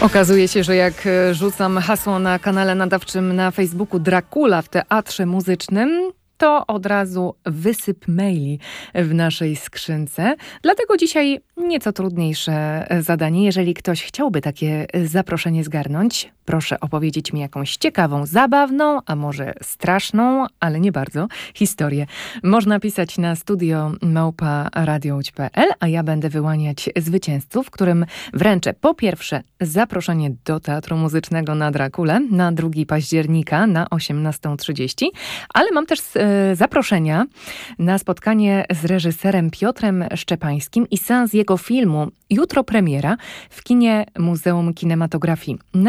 Okazuje się, że jak rzucam hasło na kanale nadawczym na Facebooku Dracula w Teatrze Muzycznym, to od razu wysyp maili w naszej skrzynce. Dlatego dzisiaj nieco trudniejsze zadanie. Jeżeli ktoś chciałby takie zaproszenie zgarnąć, proszę opowiedzieć mi jakąś ciekawą, zabawną, a może straszną, ale nie bardzo, historię. Można pisać na studio@radiołódź.pl, a ja będę wyłaniać zwycięzców, którym wręczę po pierwsze zaproszenie do Teatru Muzycznego na Draculę na 2 października na 18:30, ale mam też zaproszenia na spotkanie z reżyserem Piotrem Szczepańskim i seans jego filmu Jutro premiera w kinie Muzeum Kinematografii.